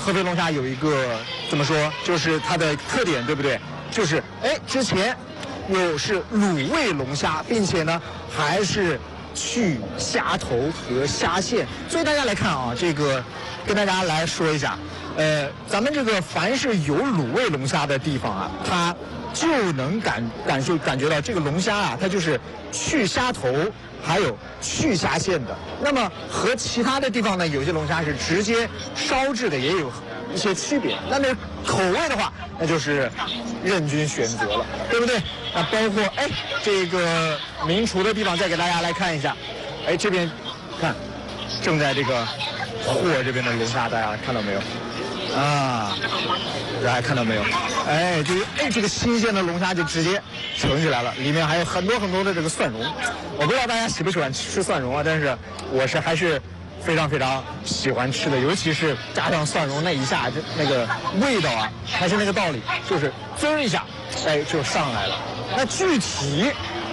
合肥龙虾有一个怎么说，就是它的特点，对不对？就是之前是卤味龙虾，并且呢还是去虾头和虾线。所以大家来看啊，这个跟大家来说一下，咱们这个凡是有卤味龙虾的地方啊，它就能感觉到这个龙虾啊，它就是去虾头还有去虾线的。那么和其他的地方呢，有些龙虾是直接烧制的，也有一些区别。那么口味的话，那就是任君选择了，对不对？那包括这个名厨的地方，再给大家来看一下。这边看正在这个和这边的龙虾，大家看到没有？啊，大家看到没有？这个新鲜的龙虾就直接盛起来了，里面还有很多很多的这个蒜蓉。我不知道大家喜不喜欢吃蒜蓉啊，但是我还是非常非常喜欢吃的，尤其是加上蒜蓉那一下，那个味道啊，还是那个道理，就是滋儿一下，就上来了。那具体，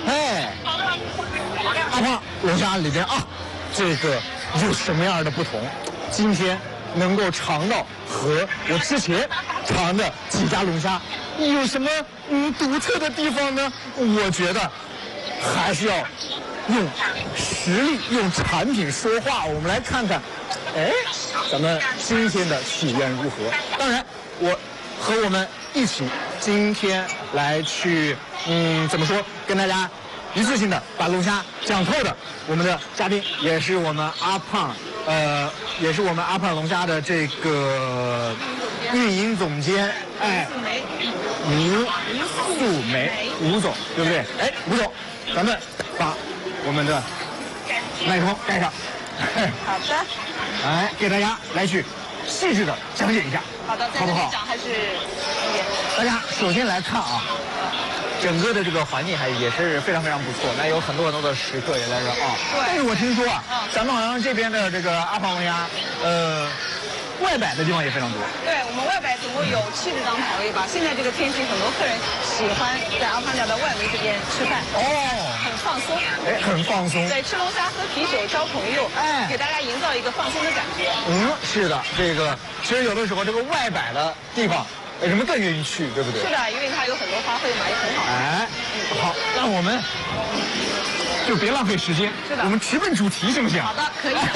阿胖龙虾里边啊，这个有什么样的不同？今天能够尝到和我之前尝的几家龙虾有什么独特的地方呢？我觉得还是要用实力、用产品说话。我们来看看，咱们今天的体验如何？当然，和我们一起今天来去，怎么说，跟大家一次性的把龙虾讲透的，我们的嘉宾也是我们阿胖，也是我们阿胖龙虾的这个运营总监，吴素梅，吴总，对不对？吴总，咱们把我们的麦克风带上。 好的。 给大家来去细致的讲解一下。 好的， 好不好？ 讲还是大家首先来看啊，整个的这个环境也是非常非常不错。那有很多很多的食客也在这啊。 对。 但是我听说啊，咱们好像这边的这个阿胖龙虾，外摆的地方也非常多。 对，我们外摆总共有70张台位吧。现在这个天气，很多客人喜欢在阿胖家的外围这边吃饭。很放松。 很放松。 对，吃龙虾喝啤酒交朋友，给大家营造一个放松的感觉。 是的，这个其实有的时候这个外摆的地方，人们更愿意去，对不对？ 是的，因为它有很多花卉嘛，也很好。 好，那我们就别浪费时间， 是的， 我们直奔主题，行不行？ 好的，可以。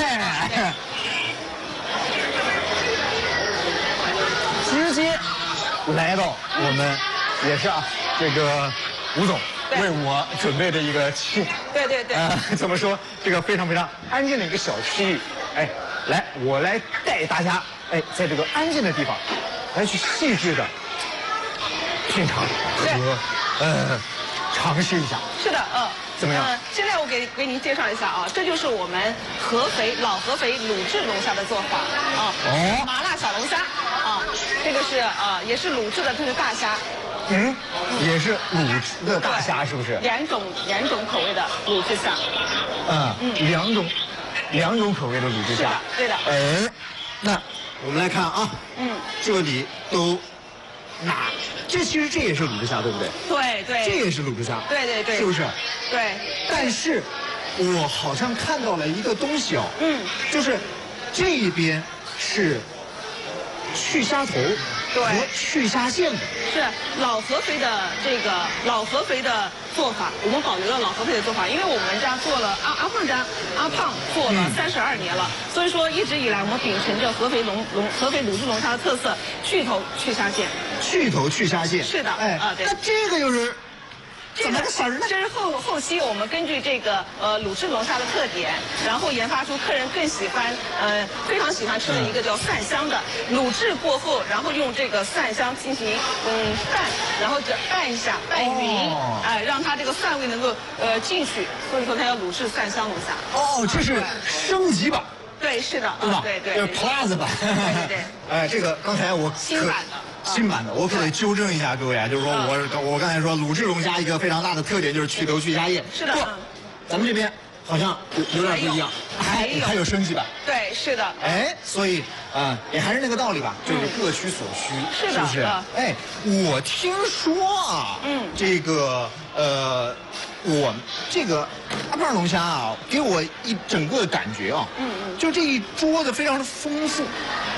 直接来到我们也是这个吴总为我准备的一个对， 怎么说，这个非常非常安静的一个小区域。来，我来带大家在这个安静的地方来去细致的品尝和尝试一下。 是的， 怎么样？ 现在我给您介绍一下啊，这就是我们老合肥卤制龙虾的做法啊。麻辣小龙虾啊，这个是也是卤制的，这是大虾。 也是卤制的大虾，是不是？ 两种口味的卤制虾。 两种口味的卤制虾。 对的。 那我们来看啊，这里都其实这也是卤制虾，对不对？ 对。 这也是卤制虾。 对。 是不是？ 对。 但是，我好像看到了一个东西就是这一边是去虾头和去虾线的。 是老合肥的老合肥的做法，我们保留了老合肥的做法，因为我们家做了阿胖做了32年了，所以说一直以来我们秉承着合肥卤制龙虾的特色，去头去虾线。 去头去虾线。 是的。对。 那这个又是怎么个事儿呢？ 这是后期我们根据这个卤制龙虾的特点，然后研发出客人更喜欢非常喜欢吃的一个叫蒜香的。卤制过后，然后用这个蒜香进行拌，然后拌一下拌匀，让它这个蒜味能够进去，所以说它要卤制蒜香龙虾。 这是升级版。 对，是的， 对吧？ 对， 就是 Plus 版。 对。 这个刚才我新版的，我可得纠正一下各位啊，就是说我刚才说卤制龙虾一个非常大的特点就是去头去虾叶。 是的。 咱们这边好像有点不一样，还有升级版。 对，是的。 所以也还是那个道理吧，就是各取所需，是不是？我听说这个我这个阿胖龙虾给我一整个感觉就这一桌子非常的丰富，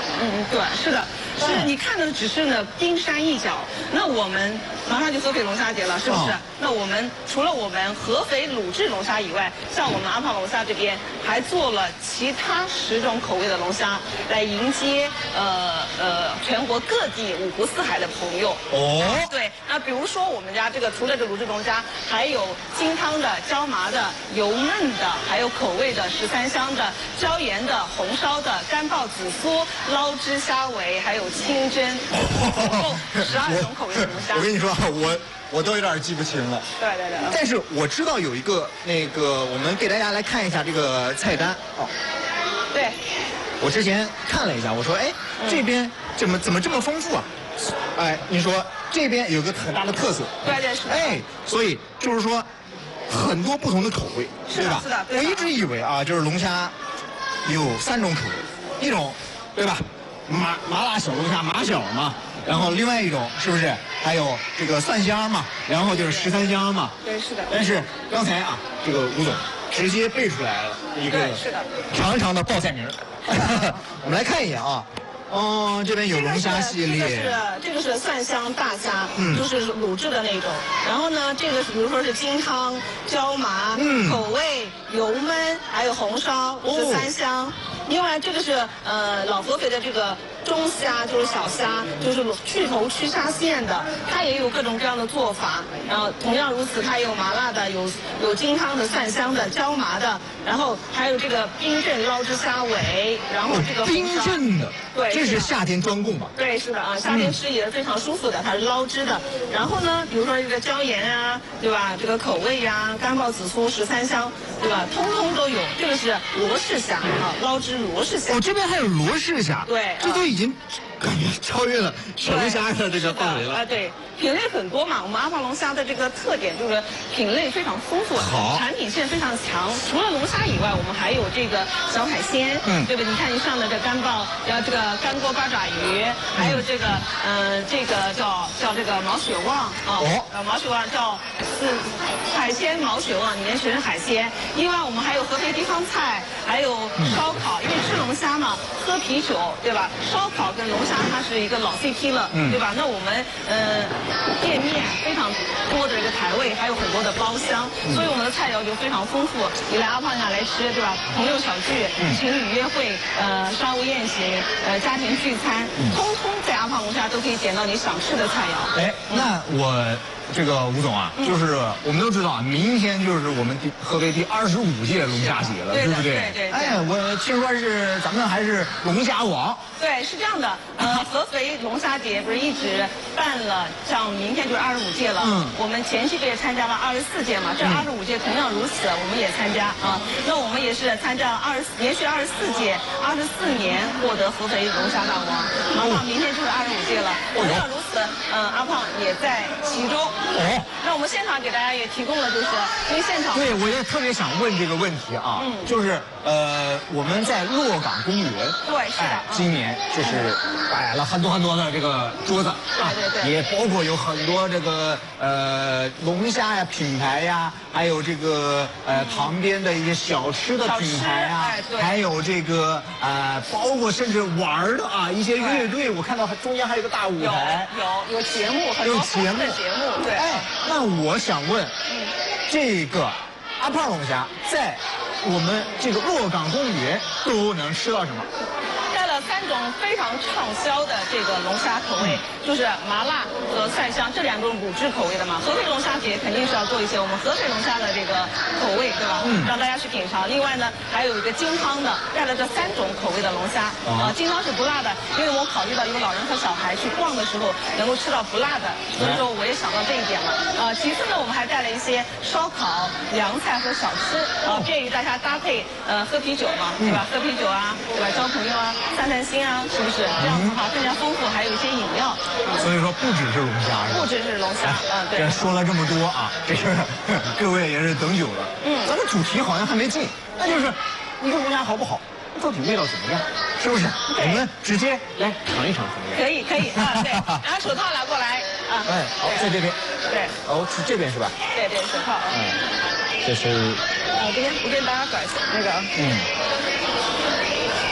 对，是的，是你看的只是呢冰山一角。那我们马上就合肥龙虾节了，是不是？那我们除了我们合肥卤制龙虾以外，像我们阿胖龙虾这边还做了其他10种口味的龙虾，来迎接全国各地五湖四海的朋友。 哦， 对，那比如说我们家这个除了这卤制龙虾，还有清汤的、椒麻的、油焖的，还有口味的13香的、椒盐的、红烧的、干爆紫苏、捞汁虾尾，还有清蒸，总共12种口味的龙虾。 我跟你说，我都有点记不清了。 对。 但是我知道有一个我们给大家来看一下这个菜单哦。 对。 我之前看了一下，我说，哎，这边怎么这么丰富啊？哎，你说这边有个很大的特色。 对，是的。 哎，所以就是说很多不同的口味，对吧？ 是的。 我一直以为啊，就是龙虾有3种口味，一种对吧？麻辣小龙虾，麻小嘛。然后另外一种是不是还有这个蒜香嘛？然后就是13香嘛。 对，是的。 但是刚才啊，这个吴总直接背出来了一个长长的报菜名。我们来看一眼啊。这边有龙虾系列， 这个是蒜香大虾，就是卤制的那种。然后呢，这个比如说是金汤、椒麻、口味、油焖，还有红烧13香。另外这个是老合肥的这个中虾，就是小虾，就是去头去虾线的，它也有各种各样的做法。然后同样如此，它也有麻辣的，有金汤的、蒜香的、椒麻的，然后还有这个冰镇捞汁虾尾，然后这个冰镇的， 对， 这是夏天专供嘛？ 对，是的啊，夏天吃也是非常舒服的，它是捞汁的。然后呢，比如说这个椒盐啊，对吧？这个口味呀，干爆紫苏13香，对吧？通通都有。这个是罗氏虾啊，捞汁罗氏虾。 这边还有罗氏虾， 对， 这都已经感觉超越了小龙虾的这个范围了。 对，品类很多嘛。我们阿胖龙虾的这个特点就是品类非常丰富，产品线非常强。除了龙虾以外，我们还有这个小海鲜，对吧？你看你上的这干爆，这个干锅八爪鱼，还有这个这个叫这个毛血旺啊，毛血旺叫海鲜毛血旺，里面全是海鲜。另外我们还有合肥地方菜，还有烧烤，因为吃龙虾嘛，喝啤酒，对吧？烧烤跟龙虾它是一个老 CP 了，对吧？那我们店面非常多的这个台位，还有很多的包厢，所以我们的菜肴就非常丰富。你来阿胖家来吃，对吧？朋友小聚、情侣约会、商务宴行、家庭聚餐，通通在阿胖龙虾都可以点到你想吃的菜肴。 哎，那我。这个吴总啊，就是我们都知道啊，明天就是我们合肥第25届龙虾节了，对不对？ 对。 哎，我听说是咱们还是龙虾王。 对，是这样的。合肥龙虾节不是一直办了，像明天就是25届了。我们前期不也参加了24届嘛？这25届同样如此，我们也参加啊。那我们也是参加了连续24届，24年获得合肥龙虾大王。马上明天就是25届了，同样如此，阿胖也在其中。那我们现场给大家也提供了，就是因为现场。 对，我也特别想问这个问题啊，就是我们在洛岗公园， 对，是的， 今年就是摆了很多的这个桌子， 对， 也包括有很多这个龙虾呀品牌呀，还有这个旁边的一些小吃的品牌啊，还有这个包括甚至玩的啊一些乐队，我看到中间还有个大舞台， 有节目，很多的节目，对。 哎，那我想问，这个阿胖龙虾在我们这个洛岗公园都能吃到什么？ 带了3种非常畅销的这个龙虾口味，就是麻辣和蒜香这2种卤制口味的嘛。合肥龙虾节肯定是要做一些我们合肥龙虾的这个口味，对吧？让大家去品尝。另外呢，还有一个金汤的，带了这3种口味的龙虾。金汤是不辣的，因为我考虑到有老人和小孩去逛的时候能够吃到不辣的，所以说我也想到这一点了。其次呢，我们还带了一些烧烤、凉菜和小吃，便于大家搭配喝啤酒嘛，对吧？喝啤酒啊，对吧？交朋友啊。散散心啊，是不是？这样子的话更加丰富，还有一些饮料。 所以说不只是龙虾， 不只是龙虾，对。 这说了这么多啊，这个各位也是等久了。咱们主题好像还没进，那就是一个龙虾好不好，到底味道怎么样，是不是？我们直接来尝一尝怎么样？ 可以啊，对。然后手套拿过来啊。 哎，好，在这边。 对。 是这边是吧？ 对，手套啊。 这是。 我给大家拐一下那个。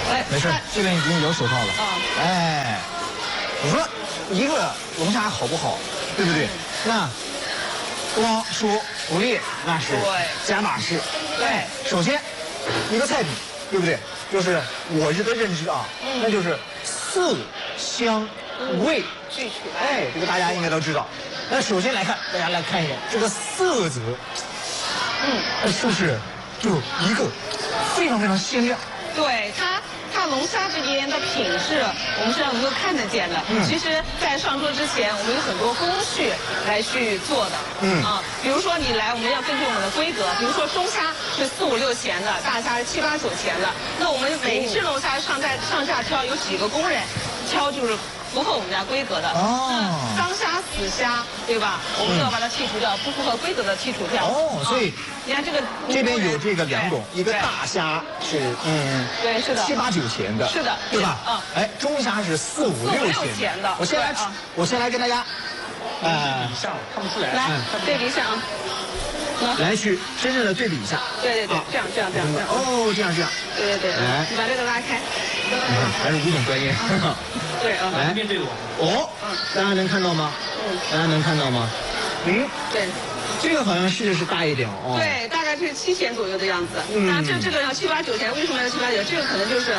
哎， 没事，这边已经有手套了。哎，我说一个龙虾好不好，对不对？那光说不练那是假把式。 对， 首先一个菜品，对不对？就是我的认知啊，那就是色香味俱全。 哎，这个大家应该都知道。那首先来看，大家来看一眼这个色泽，是不是就一个非常非常鲜亮？ 对它龙虾这边的品质，我们是要能够看得见的。其实，在上桌之前，我们有很多工序来去做的。比如说你来，我们要根据我们的规格，比如说中虾是4、5、6钱的，大虾是7、8、9钱的。那我们每一只龙虾上下挑，有几个工人挑，就是符合我们家规格的。脏虾、死虾，对吧？我们都要把它剔除掉，不符合规格的剔除掉。 所以你看这个这边有这个2种，一个大虾是对，是的 7、8、9钱的， 是的， 对吧？哎，中虾是4、5、6钱的。 我先来跟大家， 看不出来。 来对比一下啊。 来去真正的对比一下。 对，这样。 哦，这样。 对。 来， 你把这个拉开。 还是吴总专业。 对啊。 来， 面对我。 大家能看到吗？大家能看到吗？ 对。 这个好像是大一点哦。 对，大概是7钱左右的样子。那这个要7、8、9钱，为什么要7、8、9？这个可能就是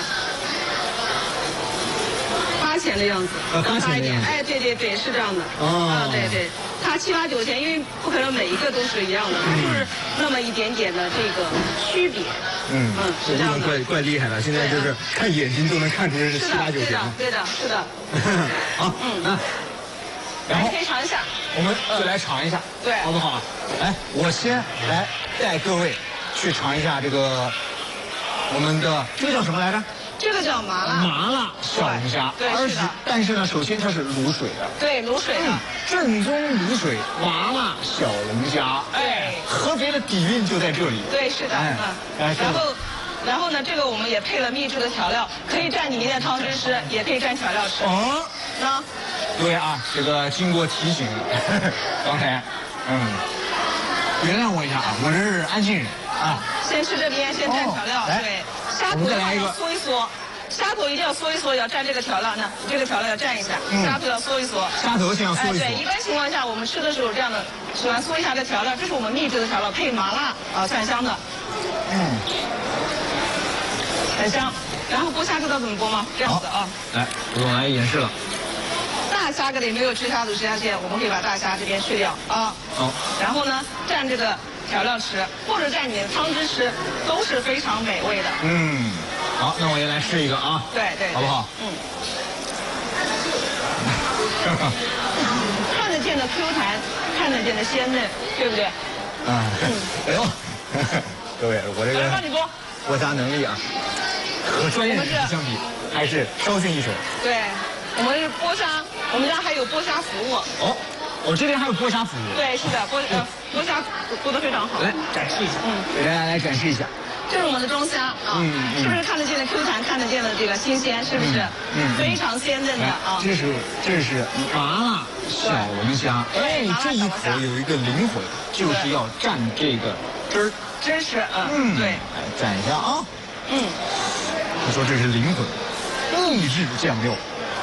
8钱的样子， 大一点。 哎，对，是这样的。对，它7、8、9钱，因为不可能每一个都是一样的，它就是那么一点点的这个区别。是这样的。 怪厉害的，现在就是看眼睛都能看出这是7、8、9钱。 对的。 好，然后可以尝一下， 我们就来尝一下， 对， 好不好？来，我先来带各位去尝一下这个我们的这个叫什么来着？ 这个叫麻辣小龙虾， 对，是的。 但是呢，首先它是卤水的， 对，卤水的， 正宗卤水麻辣小龙虾，合肥的底蕴就在这里。 对，是的，然后呢，这个我们也配了秘制的调料，可以蘸里面的汤汁吃，也可以蘸调料吃。 对啊，这个经过提醒，刚才，原谅我一下啊，我这是安庆人啊。 先吃这边，先蘸调料，对，虾头要缩一缩，虾头一定要缩一缩，要蘸这个调料，那这个调料要蘸一下，虾头要缩一缩。 虾头先要缩一缩。 对，一般情况下我们吃的时候这样的，喜欢缩一下这调料，这是我们秘制的调料，配麻辣蒜香的。很香。然后剥虾知道怎么剥吗？这样子啊。 来，吴总来演示了。 大虾这里没有吃虾头吃虾线，我们可以把大虾这边去掉啊。好。然后呢，蘸这个调料吃，或者蘸你的汤汁吃，都是非常美味的。 好，那我也来试一个啊。 对，好不好？ 看得见的 Q 弹，看得见的鲜嫩，对不对？ 哎呦，各位，我这个帮你剥。 剥虾能力啊，和专业人士相比，还是稍逊一筹。 对，我们是剥虾，我们家还有剥虾服务。 我这边还有剥虾服务。 对，是的，剥虾剥得非常好。 来展示一下，给大家来展示一下。 这是我们的中虾啊，是不是看得见的 Q 弹，看得见的这个新鲜，是不是？非常鲜嫩的啊。 这是麻辣小龙虾，这一口有一个灵魂，就是要蘸这个汁儿。 真是，对， 来蘸一下啊，他说这是灵魂，秘制酱料。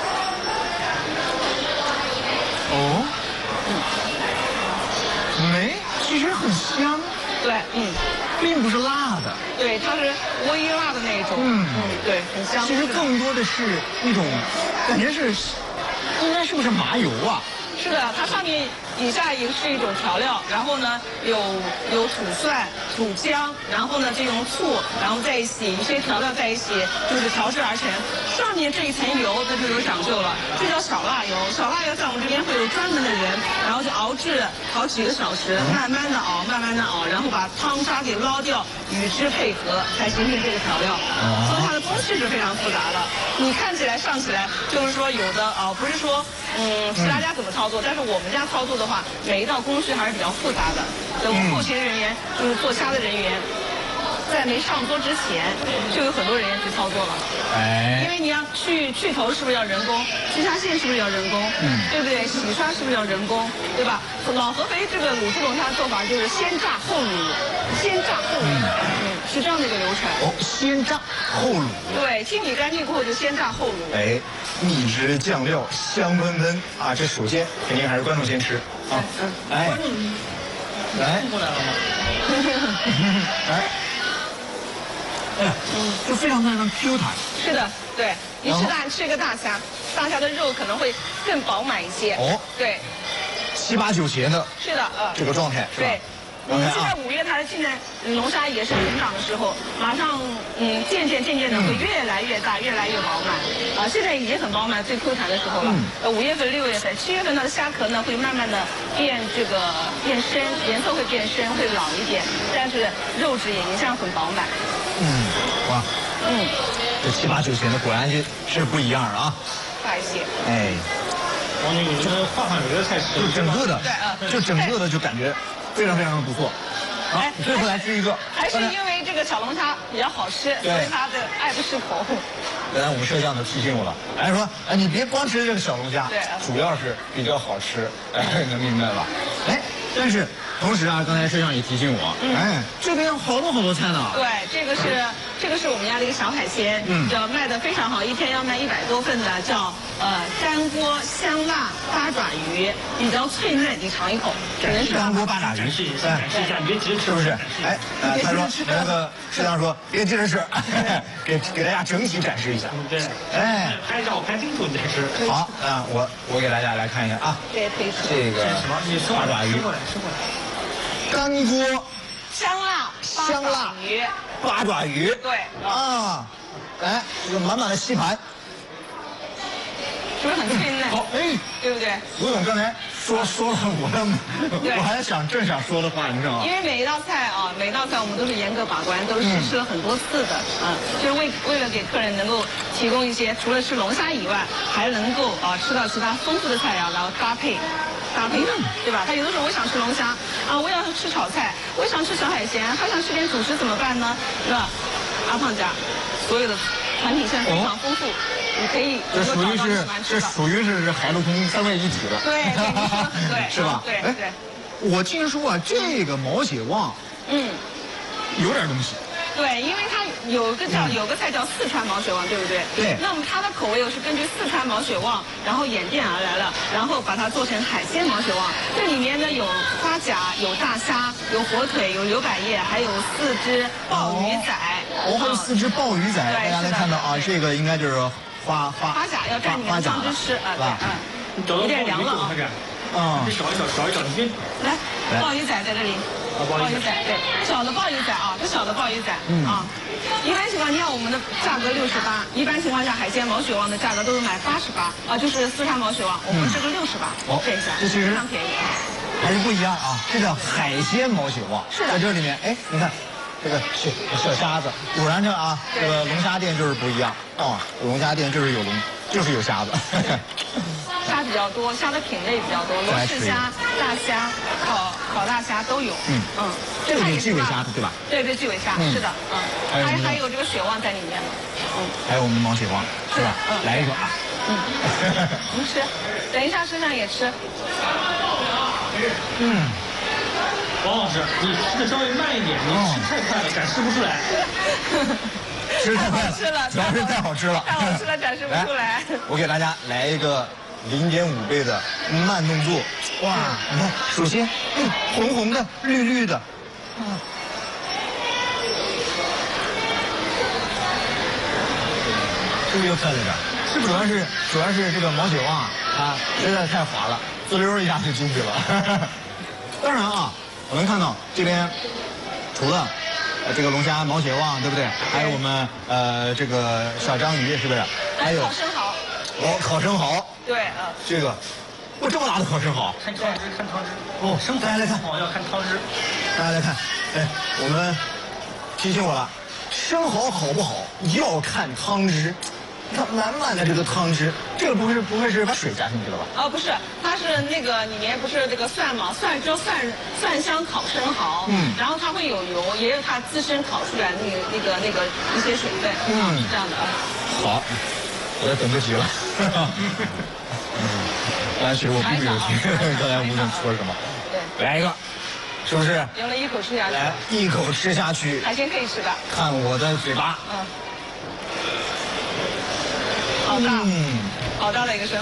其实很香， 对， 并不是辣的， 对，它是微辣的那种，对，很香。 其实更多的是一种感觉是，应该是不是麻油啊？ 是的，它上面底下也是一种调料，然后呢有土蒜、土姜，然后呢这种醋，然后在一起一些调料在一起，就是调制而成。上面这一层油那就有讲究了，这叫小辣油。小辣油在我们这边会有专门的人，然后就熬制好几个小时，慢慢的熬，然后把汤渣给捞掉，与之配合，才形成这个调料。所以它的工序是非常复杂的。你看起来上起来就是说有的不是说其他家怎么操作，但是我们家操作的话，每一道工序还是比较复杂的。我们后勤人员就是做虾的人员， 在没上桌之前，就有很多人员去操作了。因为你要去头是不是要人工？去虾线是不是要人工？对不对？洗刷是不是要人工？对吧？老合肥这个卤制龙虾的做法就是先炸后卤，先炸后卤，是这样的一个流程。 哦，先炸后卤。 对，清理干净过后就先炸后卤。 哎，秘制酱料香喷喷啊！这首先肯定还是观众先吃啊。哎，来过来了吗？ 哎，哎呀，就非常 Q 弹。 是的，对。你吃一个大虾，大虾的肉可能会更饱满一些。哦，对。 7、8、9节的。 是的， 这个状态是吧？ 对。现在5月它现在龙虾也是成长的时候，马上渐渐的会越来越大，越来越饱满。现在已经很饱满，最 Q 弹的时候了。5月份、6月份、7月份它的虾壳呢会慢慢的变深，颜色会变深，会老一点，但是肉质也一样很饱满。 哇。这7、8、9节的果然是不一样的啊。 大一些。 哎。王女，你们画别的菜式， 就整个的就感觉。非常的不错，好，最后来吃一个， 还是因为这个小龙虾比较好吃，所以它的爱不释口。 刚才我们摄像都提醒我了，说，你别光吃这个小龙虾， 对， 主要是比较好吃，能明白吧？但是同时啊，刚才摄像也提醒我，这边有好多菜呢。对， 这个是我们家的一个小海鲜，叫卖的非常好，一天要卖100多份的，叫干锅香辣八爪鱼，比较脆嫩，你尝一口。 干锅八爪鱼， 试一下，你别急着吃， 是不是？他说那个摄像说别急着吃，给大家整体展示一下。 对，拍照拍清楚你再吃。 好，我给大家来看一下啊。 对，可以吃。 这个八爪鱼。 吃过来。 干锅香辣鱼， 八爪鱼。 对啊，这个满满的吸盘， 是不是很脆嫩？ 好， 对不对？ 吴总刚才说了我还想说的话，你知道吗？ 因为每一道菜我们都是严格把关，都是实施了很多次的，就是为了给客人能够提供一些除了吃龙虾以外，还能够吃到其他丰富的菜肴，然后搭配，对吧？他有的时候我想吃龙虾我要吃炒菜，我想吃小海鲜，还想吃点主食怎么办呢？是吧？阿胖家所有的产品线非常丰富。你可以这属于是海陆空3位一体的， 对， 是吧？ 对。 我听说这个毛血旺，有点东西。 对，因为它有个菜叫四川毛血旺，对不对？ 对。 那么它的口味又是根据四川毛血旺，然后演变而来了，然后把它做成海鲜毛血旺。这里面呢有花甲，有大虾，有火腿，有牛百叶，还有4只鲍鱼仔。 还有4只鲍鱼仔，大家能看到啊，这个应该就是花甲要蘸你们汤汁吃有点凉了你少一小，你先来，鲍鱼仔在这里。鲍鱼仔，对，小的鲍鱼仔这小的鲍鱼仔一般情况，你看我们的价格68，一般情况下海鲜毛血旺的价格都是买88就是四川毛血旺，我们这个68，这下这其实非常便宜， 还是不一样啊。这叫海鲜毛血旺， 是的， 在这里面，你看这个小虾子，果然这个龙虾店就是不一样龙虾店就是有龙，就是有虾子。 虾比较多，虾的品类比较多，罗氏虾、大虾、烤大虾都有。 这个巨尾虾对吧？ 对，巨尾虾是的，还有这个血旺在里面呢。 还有我们毛血旺是吧？来一个我们吃，等一下身上也吃。 王老师，你吃的稍微慢一点，你吃太快了，展示不出来。 吃太快了，主要是太好吃了， 展示不出来。 我给大家来一个0.5倍的慢动作，哇！你看，首先，红红的，绿绿的，是不是又漂亮点？是不是？主要是这个毛血旺它实在太滑了，滋溜一下就进去了。当然我能看到这边除了这个龙虾毛血旺，对不对？还有我们这个小章鱼，是不是？还有烤生蚝。 烤生蚝。 对这个，这么大的烤生蚝。 看汤汁。 大家来看， 要看汤汁。 大家来看，我们提醒我了，生蚝好不好要看汤汁。 它满满的这个汤汁，这个不会是把水加进去了吧？ 哦，不是，它是那个里面不是这个蒜嘛，蒜香烤生蚝，然后它会有油，也有它自身烤出来那个一些水分，是这样的啊。 好，我在等不及了。刚才其实我并没有听刚才吴总说什么。对，来一个，是不是？ 有了一口吃下去。 来，一口吃下去。 海鲜可以吃的。 看我的嘴巴。 好大，好大的一个声。